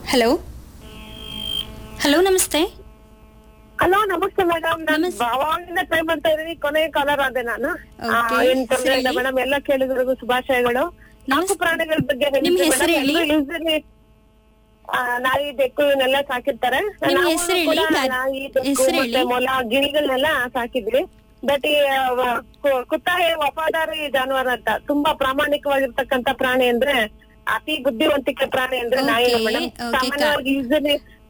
Hello hello ನಮಸ್ತೆ. Hello ನಮಸ್ತೆ madam. ನಾನು ನಮಸ್ತೆ. ಅವಾಗಿಂದ ಟ್ರೈ ಮಾಡ್ತಾ ಇದೀನಿ, ಕೊನೆಯ ಕಾಲರ್ ಆದೆ ನಾನು. Okay, ಏನ್ ತೊಂದ್ರೆ ಇಲ್ಲ ಸರಿ. ಮೇಡಮ್, ಎಲ್ಲ ಕೇಳಿದ್ರಿಗೂ ಶುಭಾಶಯಗಳು. ನಾಲ್ಕು ನಮಸ್ತೆ. ಪ್ರಾಣಿಗಳ ಬಗ್ಗೆ ನಿಮ್ ಹೇಳಿದ್ದೆ ಹೆಸರು madam. ಹೇಳಿ. ಎಲ್ರು usually, ನಾಯಿ, ಬೆಕ್ಕು ಇವನ್ನೆಲ್ಲ ಸಾಕಿರ್ತಾರೆ. ನಿಮ್ ನಾವು ಹೆಸರು ಕೂಡ ಹೇಳಿ. ನಾಯಿ, ಬೆಕ್ಕು ಹೆಸರು ಮತ್ತೆ ಹೇಳಿ. ಮೊಲ, ಗಿಳಿಗಳನ್ನೆಲ್ಲ ಸಾಕಿದ್ವಿ. ಬಟ್ ಈ ಕುತ್ತ ವಫಾದಾರಿ ಜಾನುವಾರು ಅಂತ, ತುಂಬಾ ಪ್ರಾಮಾಣಿಕವಾಗಿರ್ತಕ್ಕಂತ ಪ್ರಾಣಿ ಅಂದ್ರೆ, ಅತಿ ಬುದ್ಧಿವಂತಿಕೆ ಪ್ರಾಣಿ ಅಂದ್ರೆ ನಾಯಿ Okay, ಮೇಡಮ್. okay, ಸಾಮಾನ್ಯವಾಗಿ ಯೂಸಲಿ